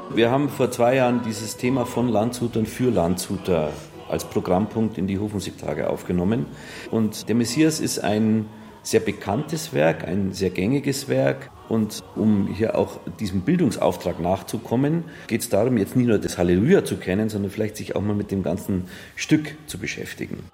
Wir haben vor 2 Jahren dieses Thema von Landshutern für Landshuter als Programmpunkt in die Hofmusiktage aufgenommen. Und der Messias ist ein sehr bekanntes Werk, ein sehr gängiges Werk. Und um hier auch diesem Bildungsauftrag nachzukommen, geht es darum, jetzt nicht nur das Halleluja zu kennen, sondern vielleicht sich auch mal mit dem ganzen Stück zu beschäftigen.